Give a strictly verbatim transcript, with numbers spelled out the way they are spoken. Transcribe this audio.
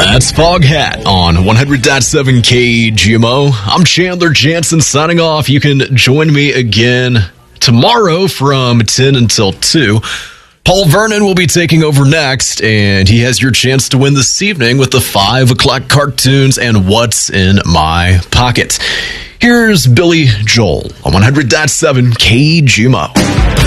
That's Foghat on one hundred point seven K G M O. I'm Chandler Jansen signing off. You can join me again tomorrow from ten until two. Paul Vernon will be taking over next, and he has your chance to win this evening with the five o'clock cartoons and What's in My Pocket. Here's Billy Joel on one hundred point seven K G M O.